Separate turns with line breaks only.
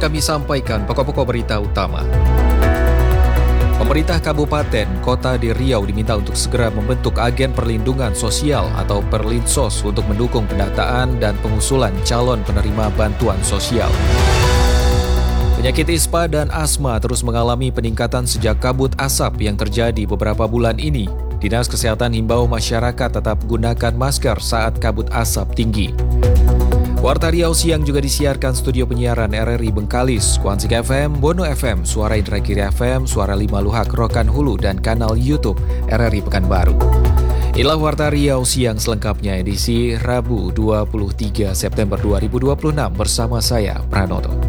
kami sampaikan pokok-pokok berita utama. Pemerintah Kabupaten Kota di Riau diminta untuk segera membentuk agen perlindungan sosial atau Perlinsos untuk mendukung pendataan dan pengusulan calon penerima bantuan sosial. Penyakit ispa dan asma terus mengalami peningkatan sejak kabut asap yang terjadi beberapa bulan ini. Dinas Kesehatan himbau masyarakat tetap gunakan masker saat kabut asap tinggi. Warta Riau Siang juga disiarkan studio penyiaran RRI Bengkalis, Kuansik FM, Bono FM, Suara Indra Kiri FM, Suara Lima Luhak, Rokan Hulu, dan kanal YouTube RRI Pekanbaru. Inilah Warta Riau Siang selengkapnya edisi Rabu 23 September 2026 bersama saya, Pranoto.